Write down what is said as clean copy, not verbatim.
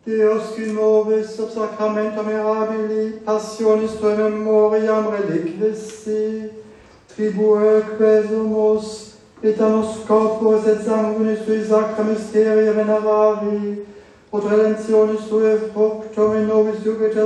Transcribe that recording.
Deus qui nobis ob sacramento mirabili, passionis tue memoriam reliquisti, tribue quesumus, et annos corporis et sanguinis tui sacra mysteria venerari, ut redemptionis tue fructum in nobis iuget